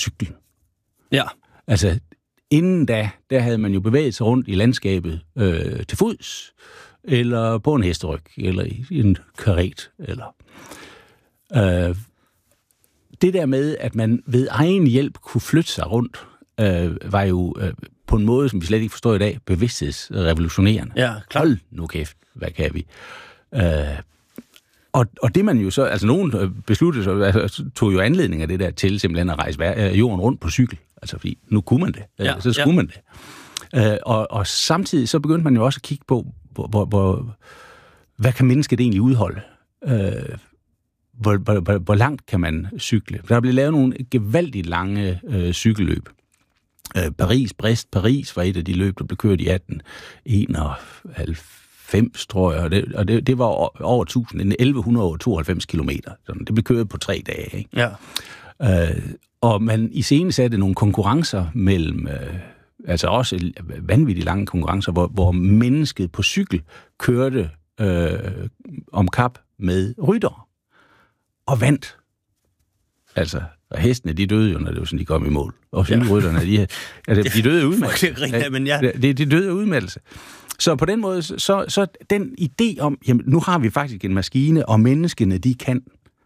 cyklen. Ja. Altså, inden da, der havde man jo bevæget sig rundt i landskabet til fods, eller på en hesteryg, eller i en karet, eller... det der med, at man ved egen hjælp kunne flytte sig rundt, var jo på en måde, som vi slet ikke forstår i dag, bevidsthedsrevolutionerende. Ja, klart. Hold nu kæft, hvad kan vi? Og det man jo så, altså nogen besluttede sig, altså, tog jo anledning af det der til simpelthen at rejse jorden rundt på cykel. Altså fordi nu kunne man det, så skulle man det. Og samtidig så begyndte man jo også at kigge på, hvad kan mennesket egentlig udholde? Hvor langt kan man cykle? Der blev lavet nogle gevaldigt lange cykelløb. Paris var et af de løb, der blev kørt i 1891, tror jeg, og det var over 1192 kilometer. Det blev kørt på 3 dage. Ikke? Ja. Og man iscenesatte nogle konkurrencer mellem, altså også vanvittigt lange konkurrencer, hvor mennesket på cykel kørte om kap med ryttere og vandt. Altså, og hestene, de døde jo, når det var sådan, de kom i mål. Og cykelrytterne, de døde udmeldelse. De døde udmeldelse. Så på den måde, så den idé om, jamen, nu har vi faktisk en maskine, og menneskene, de kan.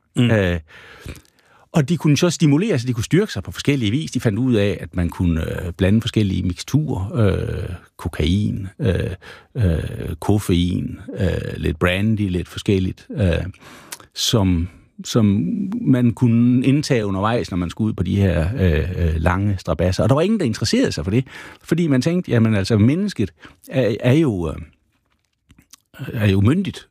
Og de kunne så stimulere sig, de kunne styrke sig på forskellige vis. De fandt ud af, at man kunne blande forskellige miksturer, kokain, koffein, lidt brandy, lidt forskelligt, som man kunne indtage undervejs, når man skulle ud på de her lange strabasser. Og der var ingen, der interesserede sig for det, fordi man tænkte, jamen altså, mennesket er jo myndigt,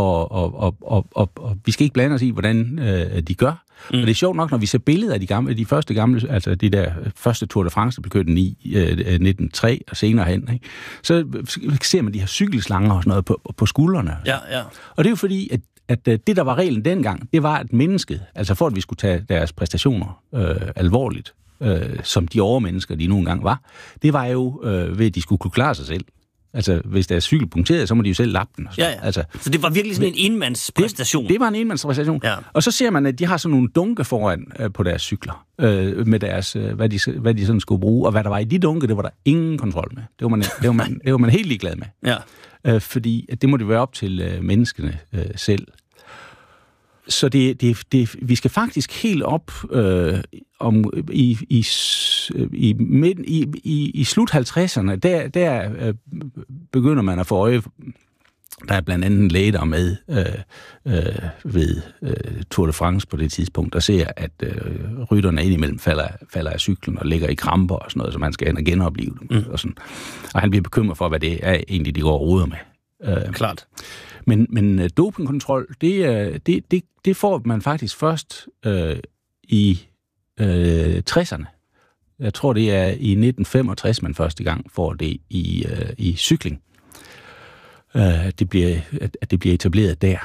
og vi skal ikke blande os i, hvordan de gør. Og det er sjovt nok, når vi ser billeder af de første gamle, altså de der første Tour de France, der blev kørt i 1903 og senere hen, ikke? Så ser man de her cykelslanger og sådan noget på skuldrene. Ja. Og det er jo fordi, at det, der var reglen dengang, det var, at mennesket, altså for at vi skulle tage deres præstationer alvorligt, som de overmennesker, de nogle gange var, det var jo ved, at de skulle kunne klare sig selv. Altså, hvis deres cykel punkterede, så må de jo selv lappe den. Ja. Altså, så det var virkelig sådan en enmandspræstation? Det var en enmandspræstation. Ja. Og så ser man, at de har sådan nogle dunke foran på deres cykler, med deres, hvad de sådan skulle bruge, og hvad der var i de dunke, det var der ingen kontrol med. Det var man helt ligeglad med. Ja. Fordi det må det være op til menneskene selv. Så vi skal faktisk helt op i slut 50'erne, der begynder man at få øje. Der er blandt andet en læge, der er med ved Tour de France på det tidspunkt, og ser, at rytterne indimellem falder af cyklen og ligger i kramper og sådan noget, så man skal hen og genopleve dem. Og sådan. Og han bliver bekymret for, hvad det er egentlig, de går og roder med. Klart. Men dopingkontrol, det får man faktisk først i 60'erne. Jeg tror, det er i 1965, man første gang får det i cykling. At det bliver etableret der.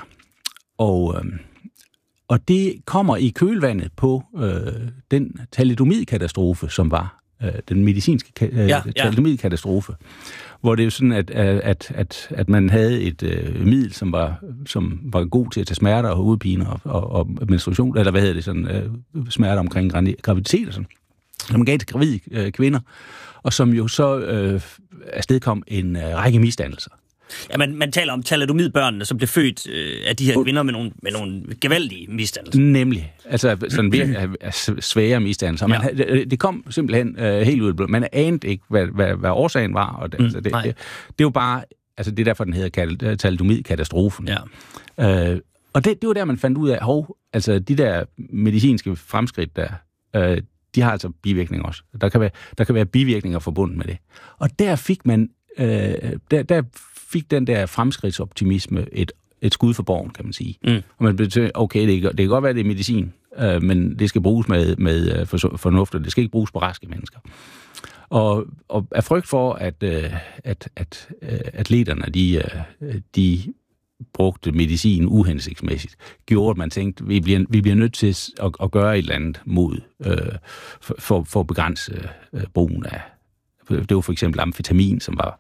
Og det kommer i kølvandet på den thalidomidkatastrofe, som var den medicinske thalidomidkatastrofe, hvor det er jo sådan, at man havde et middel, som var god til at tage smerter og hovedpiner og menstruation, eller hvad hedder det, sådan smerter omkring graviditet og sådan, som man gav til gravide kvinder, og som jo så afstedkom en række misdannelser. Ja, man taler om thalidomidbørnene, som blev født af de her kvinder med nogle gevaldige misdannelser. Nemlig. Altså sådan virkelig svære misdannelser. Det kom simpelthen helt ud. Man anede ikke, hvad årsagen var. Og det er jo bare, altså det er derfor, den hedder thalidomidkatastrofen. Ja. Og det var der, man fandt ud af, altså de der medicinske fremskridt der, de har altså bivirkninger også. Der kan være bivirkninger forbundet med det. Og der fik man, der fik den der fremskridtsoptimisme et skud for borgen, kan man sige. Og man blev okay, det kan godt være, det er medicin, men det skal bruges med fornuft, og det skal ikke bruges på raske mennesker. Og af frygt for, at atleterne, de brugte medicin uhensigtsmæssigt, gjorde, at man tænkte, vi bliver nødt til at gøre et eller andet mod, for at begrænse brugen af. Det var for eksempel amfetamin, som var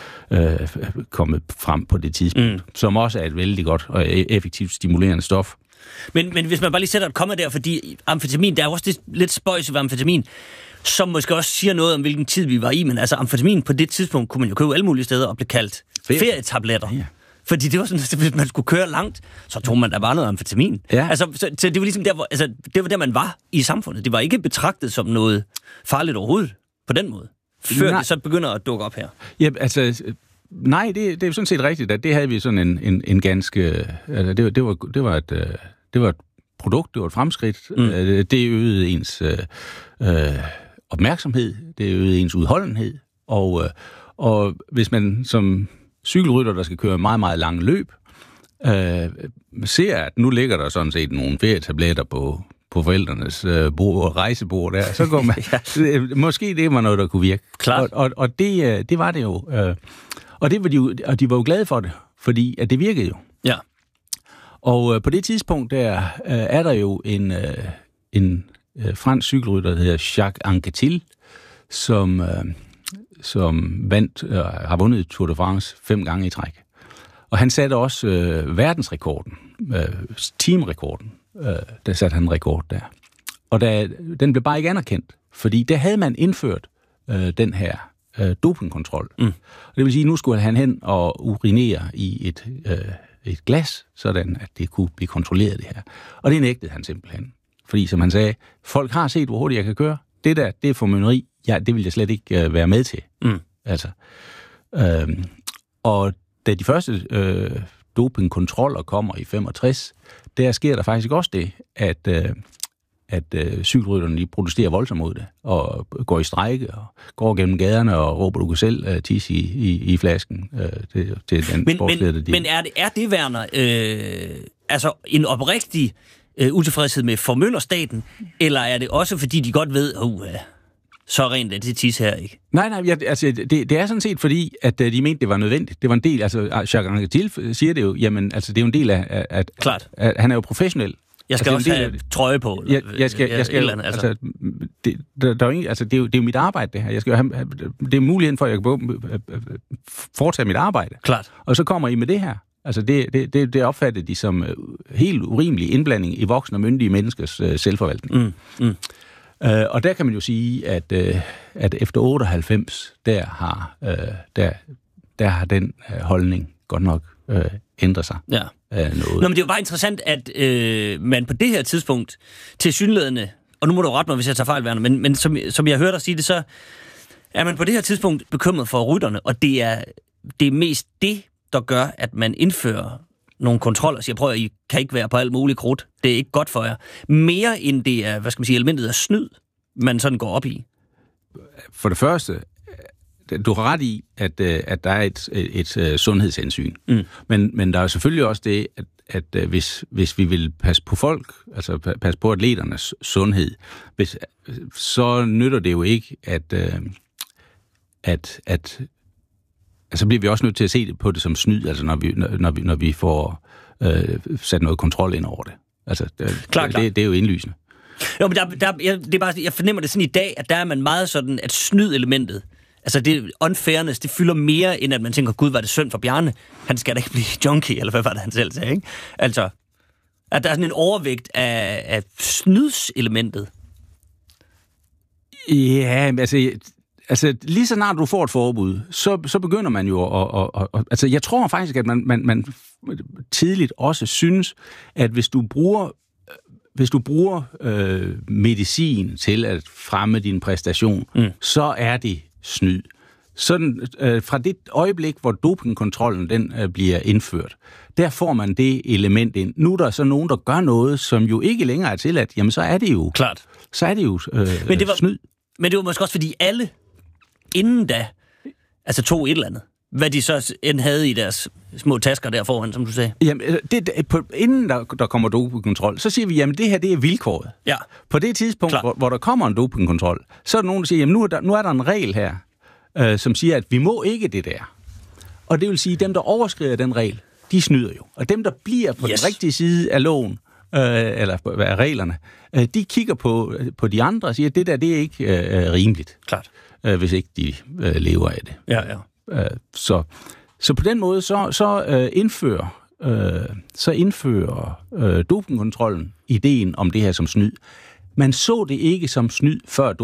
kommet frem på det tidspunkt, som også er et vældig godt og effektivt stimulerende stof. Men hvis man bare lige sætter et komma der, fordi amfetamin, der er også lidt spøjs ved amfetamin, som måske også siger noget om, hvilken tid vi var i, men altså amfetamin på det tidspunkt kunne man jo købe alle mulige steder og blive kaldt ferietabletter. Ja. Fordi det var sådan, at hvis man skulle køre langt, så tog man da bare noget amfetamin. Ja. Altså, så det var ligesom der, hvor, altså, det var der, man var i samfundet. Det var ikke betragtet som noget farligt overhovedet på den måde. Før det så begynder at dukke op her. Ja, altså, nej, det er sådan set rigtigt, at det havde vi sådan en ganske... Altså, det var et produkt, det var et fremskridt. Det øgede ens opmærksomhed, det øgede ens udholdenhed. Og hvis man som cykelrytter, der skal køre meget, meget lange løb, ser, at nu ligger der sådan set nogle ferietabletter på forældrenes rejsebord der, så går man... ja. Måske det var noget, der kunne virke. Klart. Og det var det jo. Og de var jo glade for det, fordi at det virkede jo. Ja. Og på det tidspunkt der er der jo en fransk cykelrytter, der hedder Jacques Anquetil, som har vundet Tour de France 5 gange i træk. Og han satte også verdensrekorden, teamrekorden, der satte han rekord der. Og den blev bare ikke anerkendt, fordi der havde man indført den her dopingkontrol. Og det vil sige, at nu skulle han hen og urinere i et glas, sådan at det kunne blive kontrolleret det her. Og det nægtede han simpelthen. Fordi, som han sagde, folk har set, hvor hurtigt jeg kan køre. Det der, det er formynderi. Ja, det vil jeg slet ikke være med til. Altså. Og da de første dopingkontroller kommer i 65, der sker der faktisk også det, at cykelrytterne de protesterer voldsomt mod det, og går i strejke, og går gennem gaderne og råber, du kan selv tisse i flasken til den sportsleder. Men er det, Werner, altså en oprigtig utilfredshed med formynderstaten, eller er det også, fordi de godt ved, så rent er det tis her, ikke? Nej, altså, det er sådan set fordi, at de mente, det var nødvendigt. Det var en del, altså Jacques Anquetil siger det jo, jamen, altså det er jo en del af, at han er jo professionel. Jeg skal også have trøje på. Jeg skal altså der er jo det er jo mit arbejde, det her. Jeg skal jo have, det er muligheden for, at jeg kan foretage mit arbejde. Klart. Og så kommer I med det her. Altså det opfattede de som helt urimelig indblanding i voksne og myndige menneskers selvforvaltning. Og der kan man jo sige, at efter 98, der har den holdning godt nok ændret sig. Ja. Noget. Nå, men det er jo bare interessant, at man på det her tidspunkt tilsyneladende, og nu må du rette mig, hvis jeg tager fejl, Werner, men som jeg hørte dig sige det, så er man på det her tidspunkt bekymret for rytterne, og det er mest det, der gør, at man indfører nogle kontroller, siger, prøv at I kan ikke være på alt muligt krudt. Det er ikke godt for jer. Mere end det er, elementet af snyd, man sådan går op i. For det første, du har ret i, at der er et sundhedshensyn. Men der er selvfølgelig også det, at hvis vi vil passe på folk, altså passe på atleternes sundhed, så nytter det jo ikke, så bliver vi også nødt til at se det på det som snyd, altså når vi får sat noget kontrol ind over det. Altså, det er jo indlysende. Jo, men det er bare, jeg fornemmer det sådan i dag, at der er man meget sådan, at snyd-elementet, altså det unfairness, det fylder mere, end at man tænker, gud, var det synd for Bjarne? Han skal da ikke blive junkie, eller hvad var det, han selv sagde, ikke? Altså, at der er sådan en overvægt af snydselementet. Ja, altså lige så snart du får et forbud, så begynder man jo altså jeg tror faktisk, at man tidligt også synes, at hvis du bruger medicin til at fremme din præstation, så er det snyd. Sådan, fra det øjeblik, hvor dopingkontrollen den bliver indført, der får man det element ind. Nu er der så nogen, der gør noget, som jo ikke længere er tilladt, jamen så er det jo, klart. Så er det jo snyd. Men det var måske også, fordi alle inden da, altså tog et eller andet, hvad de så end havde i deres små tasker der foran, som du sagde. Jamen, inden der kommer dopingkontrol, så siger vi, jamen det her, det er vilkåret. Ja. På det tidspunkt, hvor der kommer en dopingkontrol, så er der nogen, der siger, jamen nu er der en regel her, som siger, at vi må ikke det der. Og det vil sige, at dem, der overskrider den regel, de snyder jo. Og dem, der bliver på den rigtige side af loven, eller af reglerne, de kigger på de andre og siger, at det der, det er ikke rimeligt. Klart. Hvis ikke de lever af det. Ja. Så på den måde, så indfører så indfører dopingkontrollen ideen om det her som snyd. Man så det ikke som snyd, før